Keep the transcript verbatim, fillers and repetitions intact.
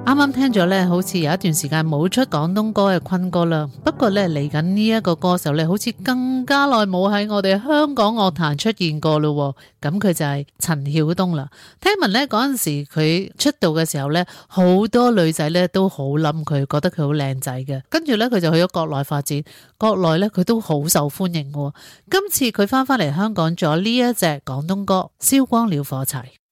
啱啱聽咗咧，好似有一段時間冇出廣東歌嘅坤哥啦。不過咧，嚟緊呢一個歌手咧，好似更加耐冇喺我哋香港樂壇出現過咯。咁佢就係陳曉東啦。聽聞咧嗰陣時佢出道嘅時候咧，好多女仔咧都好冧佢，覺得佢好靚仔嘅。跟住咧佢就去咗國內發展，國內咧佢都好受歡迎嘅。今次佢翻返嚟香港咗呢一隻廣東歌《燒光了火柴》。